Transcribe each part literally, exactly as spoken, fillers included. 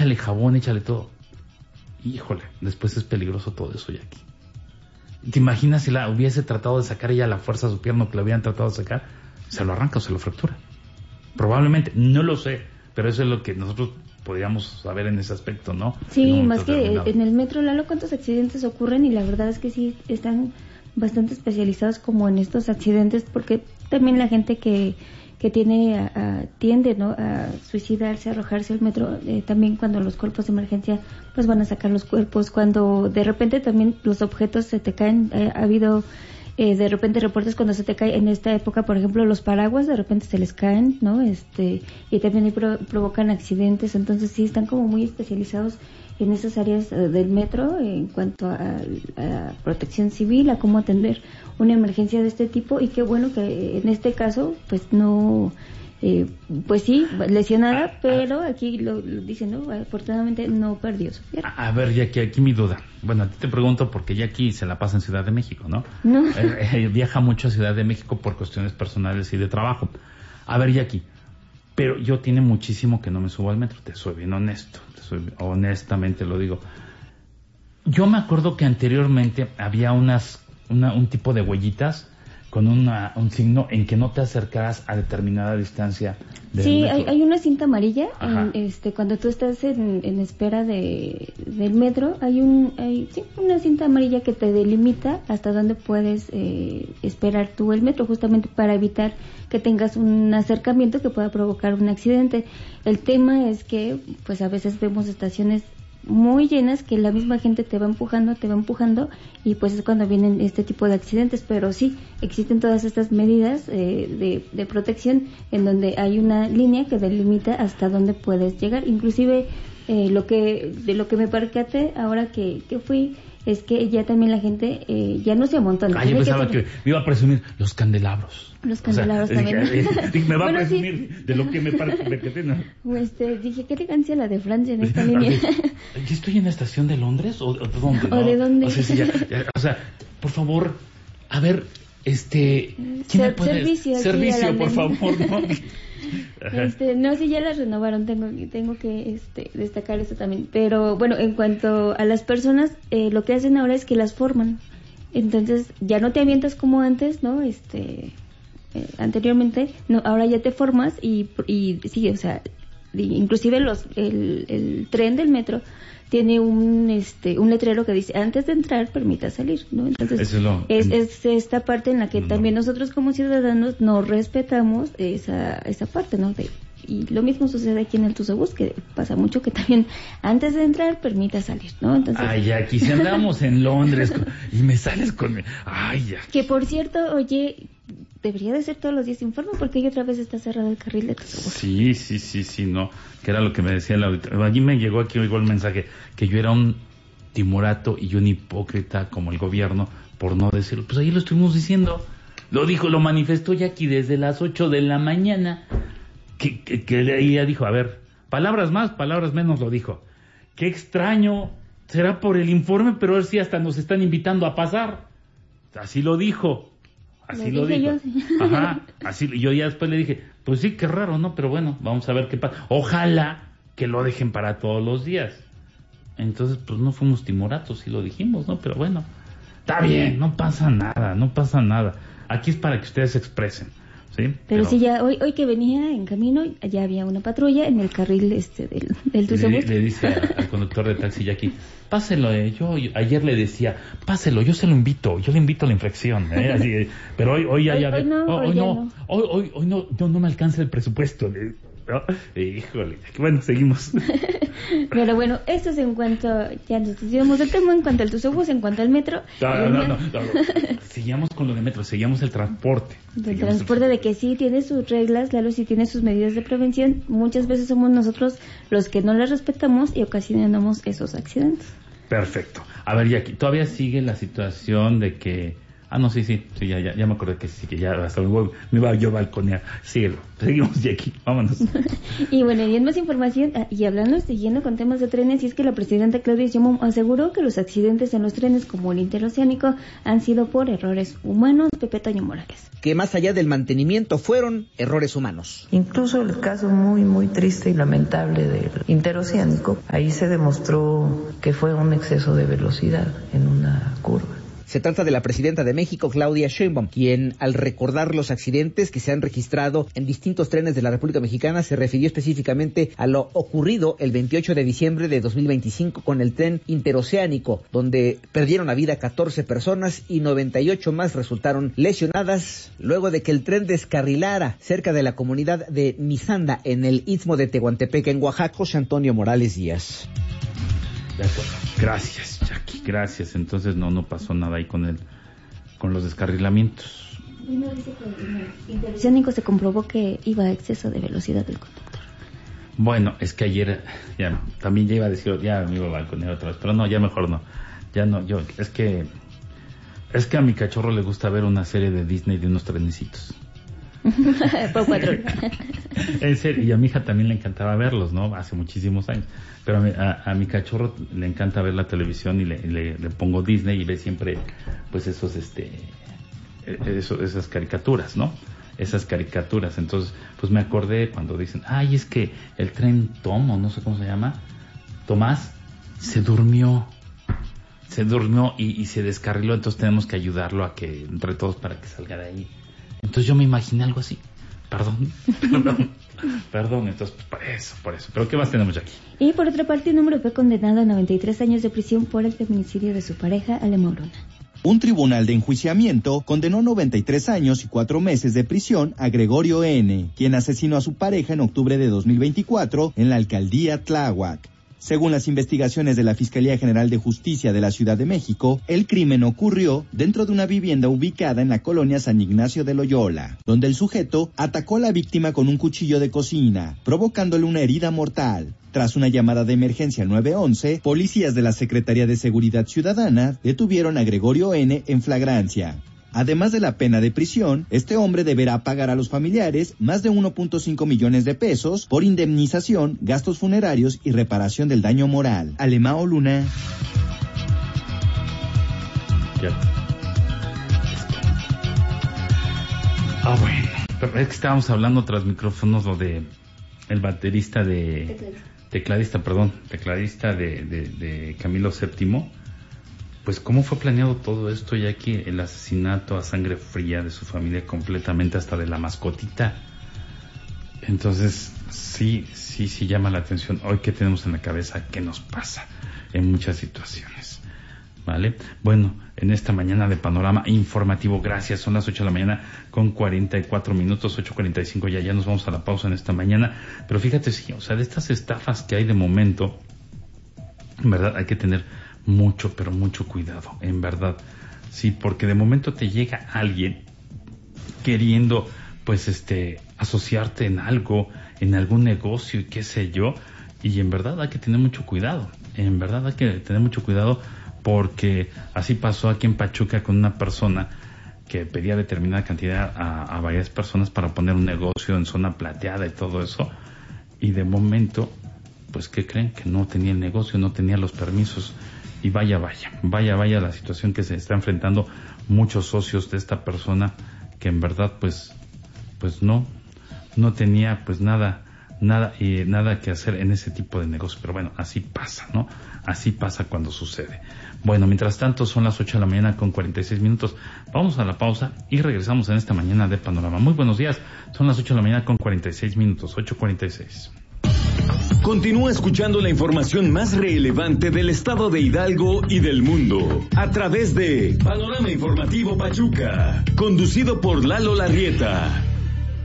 échale jabón, échale todo. Híjole, después es peligroso todo eso, Jackie. ¿Te imaginas si la hubiese tratado de sacar ella a la fuerza a su pierna, que la habían tratado de sacar? Se lo arranca o se lo fractura. Probablemente, no lo sé, pero eso es lo que nosotros podríamos saber en ese aspecto, ¿no? Sí, más que en el metro, Lalo, ¿cuántos accidentes ocurren? Y la verdad es que sí están bastante especializados como en estos accidentes, porque también la gente que que tiene a, a, tiende, ¿no?, a suicidarse, a arrojarse al metro, eh, también cuando los cuerpos de emergencia pues van a sacar los cuerpos, cuando de repente también los objetos se te caen. Eh, ha habido eh, de repente reportes cuando se te cae en esta época, por ejemplo, los paraguas de repente se les caen, ¿no? Este, y también pro, provocan accidentes. Entonces sí están como muy especializados en esas áreas uh, del metro en cuanto a, a protección civil, a cómo atender una emergencia de este tipo. Y qué bueno que en este caso pues no eh, pues sí, lesionada, pero aquí lo, lo dicen, ¿no? Afortunadamente no perdió su pierna. A ver, Jackie, aquí mi duda. Bueno, a ti te pregunto porque Jackie se la pasa en Ciudad de México, ¿no? No. Eh, eh, viaja mucho a Ciudad de México por cuestiones personales y de trabajo. A ver, Jackie, pero yo tiene muchísimo que no me subo al metro, te soy bien honesto, te soy, honestamente lo digo. Yo me acuerdo que anteriormente había unas, una, un tipo de huellitas con una, un signo en que no te acercaras a determinada distancia del sí, metro. Hay, hay una cinta amarilla, en, este, cuando tú estás en, en espera de, del metro, hay un, hay, sí, una cinta amarilla que te delimita hasta dónde puedes eh, esperar tú el metro, justamente para evitar que tengas un acercamiento que pueda provocar un accidente. El tema es que, pues a veces vemos estaciones muy llenas que la misma gente te va empujando, te va empujando y pues es cuando vienen este tipo de accidentes. Pero sí, existen todas estas medidas eh, de, de protección en donde hay una línea que delimita hasta dónde puedes llegar. Inclusive eh, lo que de lo que me percaté ahora que, que fui es que ya también la gente eh, ya no se amontona. Ah, yo pensaba que, que me iba a presumir los candelabros. Los candelabros, o sea, también. Dije, dije, me va bueno, a presumir sí, de lo que me parece. ¿No? Este, dije, qué elegancia la de Francia en esta línea. ¿Yo estoy en la estación de Londres o, o de dónde? ¿O no? de dónde? O sea, sí, ya, ya, o sea, por favor, a ver, este... ¿quién Ser, me puede... Servicio. Servicio, por favor, ¿no? Este, no, sí, ya las renovaron, tengo, tengo que este, destacar eso también. Pero bueno, en cuanto a las personas, eh, lo que hacen ahora es que las forman. Entonces, ya no te avientas como antes, ¿no? Este, eh, anteriormente, no, ahora ya te formas y, y sí, o sea, inclusive los, el, el tren del metro tiene un este un letrero que dice antes de entrar permita salir, ¿no? Entonces es, lo, es, es esta parte en la que no. también nosotros como ciudadanos no respetamos esa esa parte, ¿no? De, y lo mismo sucede aquí en el Tuzobús, que pasa mucho que también antes de entrar permita salir, ¿no? Entonces, ay, aquí si andamos en Londres con, y me sales con... Ay, ya. Que por cierto, oye, debería de ser todos los días informe porque hoy otra vez está cerrado el carril de Tuzobús. Sí, sí, sí, sí, no, que era lo que me decía el auditor. Allí me llegó aquí igual el mensaje que yo era un timorato y un hipócrita como el gobierno por no decirlo. Pues ahí lo estuvimos diciendo. Lo dijo, lo manifestó ya aquí desde las ocho de la mañana. Que, que, que ella dijo, a ver, palabras más, palabras menos, lo dijo. Qué extraño, será por el informe, pero ahora sí hasta nos están invitando a pasar. Así lo dijo, así lo, lo dijo. Yo, sí. Ajá, así, yo ya después le dije, pues sí, qué raro, ¿no? Pero bueno, vamos a ver qué pasa. Ojalá que lo dejen para todos los días. Entonces, pues no fuimos timoratos y lo dijimos, ¿no? Pero bueno, está bien, no pasa nada, no pasa nada. Aquí es para que ustedes se expresen. Sí, pero, pero sí, ya hoy hoy que venía en camino, ya había una patrulla en el carril este del, del Tuzobús. Le, le dice a, al conductor de taxi Jackie, páselo, eh. yo, yo ayer le decía, páselo, yo se lo invito, yo le invito a la infracción, ¿eh? Así, eh. Pero hoy hoy ya, hoy, ya hoy no, oh, hoy, hoy, no, no. hoy hoy hoy no, no, no me alcanza el presupuesto. ¿No? Híjole, bueno, seguimos. Pero bueno, esto es en cuanto, ya nos decidimos el tema en cuanto al Tuzobús, en cuanto al metro. No, no, no, no, no, no. Seguíamos con lo de metro, seguíamos el transporte. El transporte el... de que sí tiene sus reglas, claro, sí tiene sus medidas de prevención. Muchas veces somos nosotros los que no las respetamos y ocasionamos esos accidentes. Perfecto. A ver, Jackie, todavía sigue la situación de que Ah, no, sí, sí, sí, ya, ya, ya me acordé que sí, que ya hasta me, voy, me iba yo a balconear. Síguelo, seguimos de aquí, vámonos. Y bueno, y en más información, y hablando, siguiendo con temas de trenes, y es que la presidenta Claudia Sheinbaum aseguró que los accidentes en los trenes como el interoceánico han sido por errores humanos. Pepe Toño Morales. Que más allá del mantenimiento fueron errores humanos. Incluso el caso muy, muy triste y lamentable del interoceánico, ahí se demostró que fue un exceso de velocidad en una curva. Se trata de la presidenta de México, Claudia Sheinbaum, quien al recordar los accidentes que se han registrado en distintos trenes de la República Mexicana se refirió específicamente a lo ocurrido el veintiocho de diciembre de dos mil veinticinco con el tren interoceánico, donde perdieron la vida catorce personas y noventa y ocho más resultaron lesionadas luego de que el tren descarrilara cerca de la comunidad de Misanda en el istmo de Tehuantepec en Oaxaca. José Antonio Morales Díaz. De acuerdo. Gracias, Jackie, gracias. Entonces no, no pasó nada ahí con el, con los descarrilamientos. Uno dice que en el interoceánico se comprobó que iba a exceso de velocidad del conductor. Bueno, es que ayer, ya, también ya iba a decir, ya me iba a balconear otra vez, pero no, ya mejor no. Ya no, yo, es que, es que a mi cachorro le gusta ver una serie de Disney de unos trenecitos. Por cuatro. En serio, y a mi hija también le encantaba verlos, ¿no? Hace muchísimos años. Pero a mi, a, a mi cachorro le encanta ver la televisión y le, le, le pongo Disney y ve siempre, pues, esos, este, eso, esas caricaturas, ¿no? Esas caricaturas. Entonces, pues me acordé cuando dicen, ay, es que el tren Tomo, no sé cómo se llama, Tomás, se durmió. Se durmió y, y se descarriló, entonces tenemos que ayudarlo a que, entre todos, para que salga de ahí. Entonces yo me imaginé algo así. Perdón, perdón, perdón. Entonces, pues, por eso, por eso. ¿Pero qué más tenemos aquí? Y por otra parte, un hombre fue condenado a noventa y tres años de prisión por el feminicidio de su pareja, Ale Maurona. Un tribunal de enjuiciamiento condenó noventa y tres años y cuatro meses de prisión a Gregorio N., quien asesinó a su pareja en octubre de dos mil veinticuatro en la alcaldía Tláhuac. Según las investigaciones de la Fiscalía General de Justicia de la Ciudad de México, el crimen ocurrió dentro de una vivienda ubicada en la colonia San Ignacio de Loyola, donde el sujeto atacó a la víctima con un cuchillo de cocina, provocándole una herida mortal. Tras una llamada de emergencia al nueve once, policías de la Secretaría de Seguridad Ciudadana detuvieron a Gregorio N. en flagrancia. Además de la pena de prisión, este hombre deberá pagar a los familiares más de uno punto cinco millones de pesos por indemnización, gastos funerarios y reparación del daño moral. Alemao Luna. Ya. Ah, bueno. Pero es que estábamos hablando tras micrófonos lo de el baterista de... Tecladista, tecladista perdón. Tecladista de, de, de Camilo séptimo. Pues cómo fue planeado todo esto, ya que el asesinato a sangre fría de su familia completamente, hasta de la mascotita. Entonces, sí, sí, sí llama la atención. Hoy que tenemos en la cabeza, ¿qué nos pasa en muchas situaciones? ¿Vale? Bueno, en esta mañana de Panorama Informativo, gracias, son las ocho de la mañana con cuarenta y cuatro minutos, ocho cuarenta y cinco, ya, ya nos vamos a la pausa en esta mañana. Pero fíjate, sí, o sea, de estas estafas que hay de momento, en verdad hay que tener mucho, pero mucho cuidado, en verdad. Sí, porque de momento te llega alguien queriendo, pues, este, asociarte en algo, en algún negocio y qué sé yo, y en verdad hay que tener mucho cuidado, en verdad hay que tener mucho cuidado, porque así pasó aquí en Pachuca con una persona que pedía determinada cantidad a, a varias personas para poner un negocio en zona plateada y todo eso, y de momento, pues, ¿qué creen? Que no tenía el negocio, no tenía los permisos. Y vaya, vaya, vaya, vaya la situación que se está enfrentando muchos socios de esta persona, que en verdad, pues, pues no, no tenía, pues, nada, nada, y nada que hacer en ese tipo de negocio. Pero bueno, así pasa, ¿no? Así pasa cuando sucede. Bueno, mientras tanto, son las ocho de la mañana con cuarenta y seis minutos. Vamos a la pausa y regresamos en esta mañana de Panorama. Muy buenos días, son las ocho de la mañana con cuarenta y seis minutos, ocho cuarenta y seis. Continúa escuchando la información más relevante del estado de Hidalgo y del mundo a través de Panorama Informativo Pachuca, conducido por Lalo Larrieta.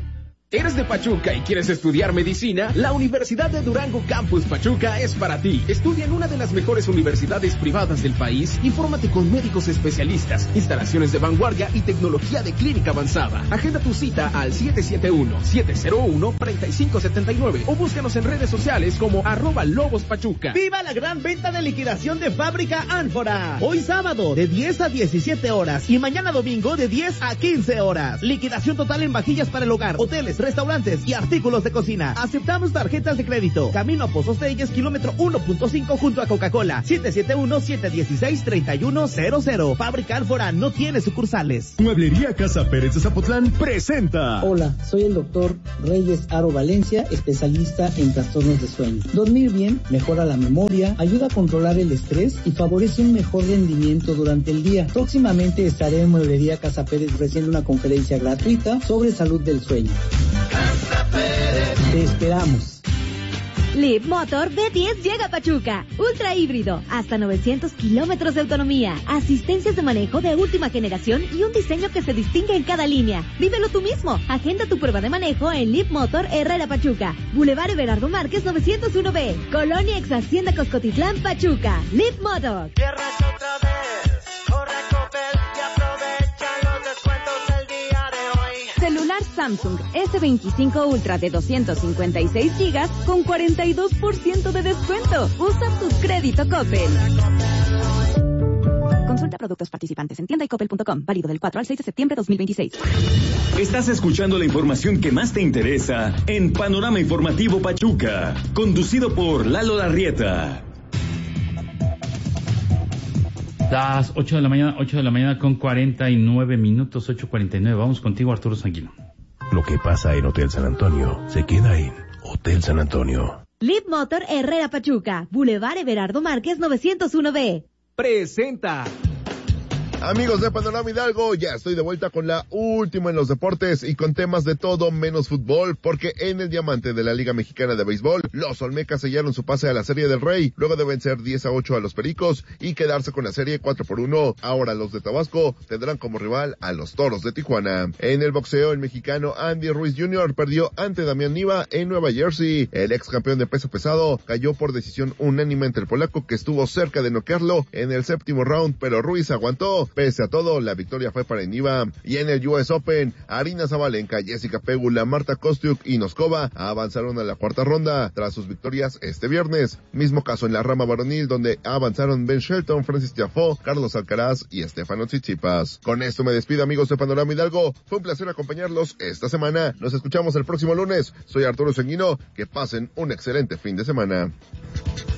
¿Eres de Pachuca y quieres estudiar medicina? La Universidad de Durango Campus Pachuca es para ti. Estudia en una de las mejores universidades privadas del país. Infórmate con médicos especialistas, instalaciones de vanguardia y tecnología de clínica avanzada. Agenda tu cita al siete siete uno, siete cero uno, tres cinco siete nueve o búscanos en redes sociales como arroba Lobos Pachuca. ¡Viva la gran venta de liquidación de Fábrica Ánfora! Hoy sábado de diez a diecisiete horas y mañana domingo de diez a quince horas. Liquidación total en vajillas para el hogar, hoteles, restaurantes y artículos de cocina. Aceptamos tarjetas de crédito. Camino a Pozos Telles, kilómetro uno punto cinco junto a Coca-Cola. siete siete uno, siete uno seis, tres uno cero cero. Fábrica Ánfora no tiene sucursales. Mueblería Casa Pérez de Zapotlán presenta. Hola, soy el doctor Reyes Aro Valencia, especialista en trastornos de sueño. Dormir bien mejora la memoria, ayuda a controlar el estrés y favorece un mejor rendimiento durante el día. Próximamente estaré en Mueblería Casa Pérez ofreciendo una conferencia gratuita sobre salud del sueño. Te esperamos. Leap Motor B diez llega a Pachuca. Ultra híbrido, hasta novecientos kilómetros de autonomía, asistencias de manejo de última generación y un diseño que se distingue en cada línea. Vívelo tú mismo. Agenda tu prueba de manejo en Leap Motor Herrera Pachuca. Boulevard Everardo Márquez novecientos uno B. Colonia Ex Hacienda Coscotitlán, Pachuca. Leap Motor. Tierras otra vez. Corre a Coppel y aprovecha los descuentos del día de hoy. Celular Samsung ese veinticinco Ultra de doscientos cincuenta y seis gigas con cuarenta y dos por ciento de descuento. Usa tu crédito Coppel. Consulta productos participantes en tienda y coppel punto com. Válido del cuatro al seis de septiembre de dos mil veintiséis. Estás escuchando la información que más te interesa en Panorama Informativo Pachuca, conducido por Lalo Larrieta. Las ocho de la mañana, ocho de la mañana con cuarenta y nueve minutos, ocho cuarenta y nueve. Vamos contigo, Arturo Sanguino. Lo que pasa en Hotel San Antonio se queda en Hotel San Antonio. Leap Motor Herrera Pachuca. Boulevard Everardo Márquez novecientos uno B. Presenta. Amigos de Panorama Hidalgo, ya estoy de vuelta con la última en los deportes y con temas de todo menos fútbol, porque en el diamante de la Liga Mexicana de Béisbol, los Olmecas sellaron su pase a la Serie del Rey, luego de vencer diez a ocho a los Pericos y quedarse con la serie cuatro por uno. Ahora los de Tabasco tendrán como rival a los Toros de Tijuana. En el boxeo, el mexicano Andy Ruiz junior perdió ante Damián Niva en Nueva Jersey. El ex campeón de peso pesado cayó por decisión unánime ante el polaco, que estuvo cerca de noquearlo en el séptimo round, pero Ruiz aguantó. Pese a todo, la victoria fue para Niva. Y en el U S Open, Arina Zabalenka, Jessica Pegula, Marta Kostyuk y Noskova avanzaron a la cuarta ronda tras sus victorias este viernes. Mismo caso en la rama varonil, donde avanzaron Ben Shelton, Francis Tiafoe, Carlos Alcaraz y Estefano Tsitsipas. Con esto me despido, amigos de Panorama Hidalgo. Fue un placer acompañarlos esta semana. Nos escuchamos el próximo lunes. Soy Arturo Sanguino. Que pasen un excelente fin de semana.